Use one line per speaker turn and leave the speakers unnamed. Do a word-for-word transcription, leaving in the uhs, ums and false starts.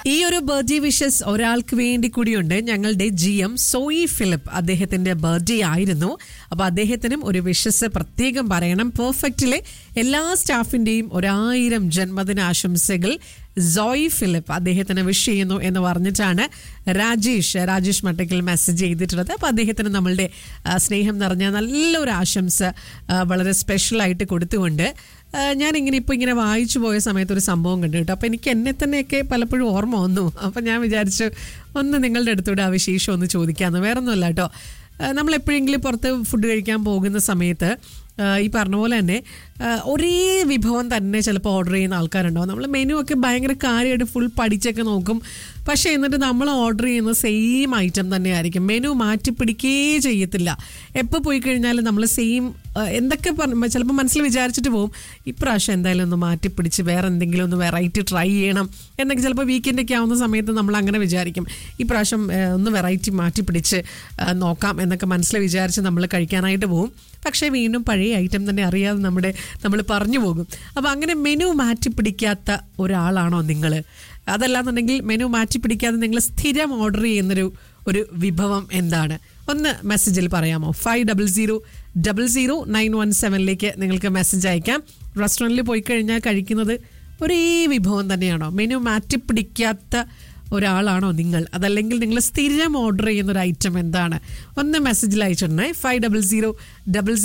ഈ ഒരു birthday wishes ഒരാൾക്ക് വേണ്ടി കൂടിയുണ്ട്. ഞങ്ങളുടെ ജി എം സോയി ഫിലിപ്പ്, അദ്ദേഹത്തിന്റെ ബർത്ത്ഡേ ആയിരുന്നു. അപ്പൊ അദ്ദേഹത്തിനും ഒരു വിഷസ് പ്രത്യേകം പറയണം. പെർഫെക്റ്റിലെ എല്ലാ സ്റ്റാഫിന്റെയും ഒരായിരം ജന്മദിന ആശംസകൾ സോയി ഫിലിപ്പ് അദ്ദേഹത്തിന് വിഷ് ചെയ്യുന്നു എന്ന് പറഞ്ഞിട്ടാണ് രാജേഷ് രാജേഷ് മട്ടക്കൽ മെസ്സേജ് ചെയ്തിട്ടുള്ളത്. അപ്പൊ അദ്ദേഹത്തിന് നമ്മളുടെ സ്നേഹം നിറഞ്ഞ നല്ലൊരു ആശംസ വളരെ സ്പെഷ്യലായിട്ട് കൊടുത്തുകൊണ്ട് ഞാനിങ്ങനെ ഇപ്പോൾ ഇങ്ങനെ വായിച്ചു പോയ സമയത്ത് ഒരു സംഭവം കണ്ടു കേട്ടോ. അപ്പോൾ എനിക്ക് എന്നെ തന്നെയൊക്കെ പലപ്പോഴും ഓർമ്മ വന്നു. അപ്പം ഞാൻ വിചാരിച്ചു ഒന്ന് നിങ്ങളുടെ അടുത്തൂടെ ആ വിശേഷം ഒന്ന് ചോദിക്കാമെന്ന്. വേറെ ഒന്നുമല്ല കേട്ടോ, നമ്മൾ എപ്പോഴെങ്കിലും പുറത്ത് ഫുഡ് കഴിക്കാൻ പോകുന്ന സമയത്ത് ഈ പറഞ്ഞ പോലെ തന്നെ ഒരേ വിഭവം തന്നെ ചിലപ്പോൾ ഓർഡർ ചെയ്യുന്ന ആൾക്കാരുണ്ടാവും. നമ്മൾ മെനു ഒക്കെ ഭയങ്കര കാര്യമായിട്ട് ഫുൾ പഠിച്ചൊക്കെ നോക്കും. പക്ഷേ എന്നിട്ട് നമ്മൾ ഓർഡർ ചെയ്യുന്ന സെയിം ഐറ്റം തന്നെയായിരിക്കും. മെനു മാറ്റി പിടിക്കേ ചെയ്യത്തില്ല. എപ്പോൾ പോയി കഴിഞ്ഞാലും നമ്മൾ സെയിം എന്തൊക്കെ പറഞ്ഞ ചിലപ്പോൾ മനസ്സിൽ വിചാരിച്ചിട്ട് പോകും, ഇപ്രാവശ്യം എന്തായാലും ഒന്ന് മാറ്റി പിടിച്ച് വേറെ എന്തെങ്കിലും ഒന്ന് വെറൈറ്റി ട്രൈ ചെയ്യണം എന്നൊക്കെ. ചിലപ്പോൾ വീക്കെൻഡൊക്കെ ആവുന്ന സമയത്ത് നമ്മൾ അങ്ങനെ വിചാരിക്കും, ഇപ്രാവശ്യം ഒന്ന് വെറൈറ്റി മാറ്റി പിടിച്ച് നോക്കാം എന്നൊക്കെ മനസ്സിൽ വിചാരിച്ച് നമ്മൾ കഴിക്കാനായിട്ട് പോകും. പക്ഷേ വീണ്ടും പഴയ ഐറ്റം തന്നെ അറിയാതെ നമ്മുടെ നമ്മൾ പറഞ്ഞു പോകും. അപ്പോൾ അങ്ങനെ മെനു മാറ്റി പിടിക്കാത്ത ഒരാളാണോ നിങ്ങൾ? അതല്ലാന്നുണ്ടെങ്കിൽ മെനു മാറ്റി പിടിക്കാതെ നിങ്ങൾ സ്ഥിരം ഓർഡർ ചെയ്യുന്നൊരു ഒരു വിഭവം എന്താണ്? ഒന്ന് മെസ്സേജിൽ പറയാമോ? Five double zero double zero nine one സെവനിലേക്ക് നിങ്ങൾക്ക് മെസ്സേജ് അയക്കാം. റെസ്റ്റോറൻറ്റിൽ പോയി കഴിഞ്ഞാൽ കഴിക്കുന്നത് ഒരേ വിഭവം തന്നെയാണോ? മെനു മാറ്റി പിടിക്കാത്ത ഒരാളാണോ നിങ്ങൾ? അതല്ലെങ്കിൽ നിങ്ങൾ സ്ഥിരം ഓർഡർ ചെയ്യുന്ന ഒരു ഐറ്റം എന്താണ്? ഒന്ന് മെസ്സേജിൽ അയച്ചിട്ടുണ്ടേ. Five double zero double